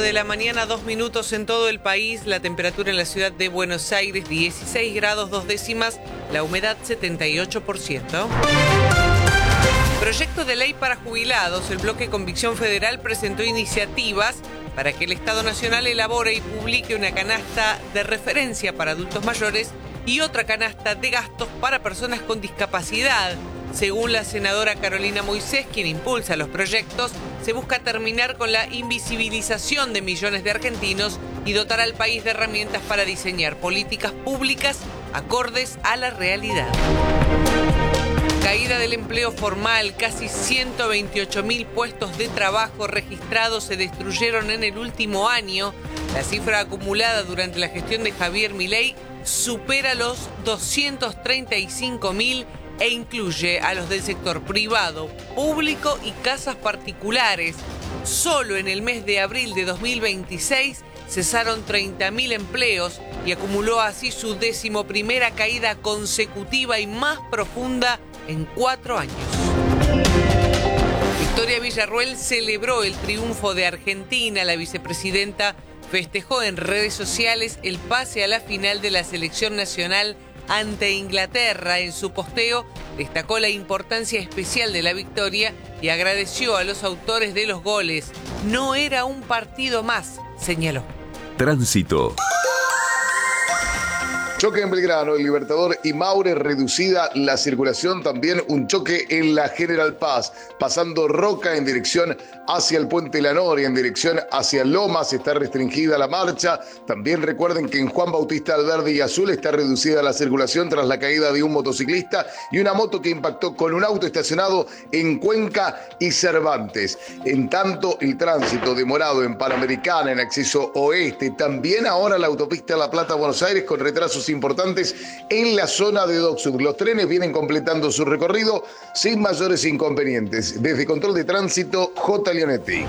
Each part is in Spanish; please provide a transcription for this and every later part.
de la mañana, 2 minutos en todo el país. La temperatura en la ciudad de Buenos Aires, 16 grados 2 décimas. La humedad, 78%. Proyecto de ley para jubilados. El bloque Convicción Federal presentó iniciativas para que el Estado Nacional elabore y publique una canasta de referencia para adultos mayores y otra canasta de gastos para personas con discapacidad. Según la senadora Carolina Moisés, quien impulsa los proyectos, se busca terminar con la invisibilización de millones de argentinos y dotar al país de herramientas para diseñar políticas públicas acordes a la realidad. Caída del empleo formal, casi 128.000 puestos de trabajo registrados se destruyeron en el último año. La cifra acumulada durante la gestión de Javier Milei supera los 235.000 e incluye a los del sector privado, público y casas particulares. Solo en el mes de abril de 2026 cesaron 30.000 empleos y acumuló así su 11ª caída consecutiva y más profunda en 4 años. Victoria Villarruel celebró el triunfo de Argentina. La vicepresidenta festejó en redes sociales el pase a la final de la selección nacional ante Inglaterra. En su posteo destacó la importancia especial de la victoria y agradeció a los autores de los goles. No era un partido más, señaló. Tránsito. Choque en Belgrano, el Libertador y Maure, reducida la circulación. También un choque en la General Paz, pasando Roca en dirección hacia el Puente La Noria, en dirección hacia Lomas, está restringida la marcha. También recuerden que en Juan Bautista Alberdi y Azul está reducida la circulación tras la caída de un motociclista y una moto que impactó con un auto estacionado en Cuenca y Cervantes. En tanto, el tránsito demorado en Panamericana, en acceso oeste. También ahora la autopista La Plata-Buenos Aires con retrasos importantes en la zona de Dock Sud. Los trenes vienen completando su recorrido sin mayores inconvenientes. Desde Control de Tránsito, J. Leonetti.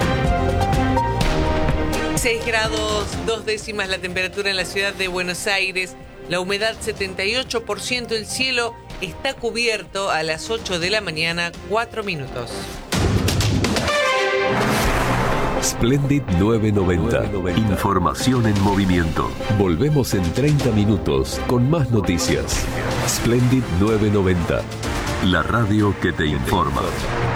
6 grados 2 décimas la temperatura en la ciudad de Buenos Aires. La humedad 78%. El cielo está cubierto a las 8 de la mañana, 4 minutos. Splendid 990. Información en movimiento. Volvemos en 30 minutos con más noticias. Splendid 990. La radio que te informa.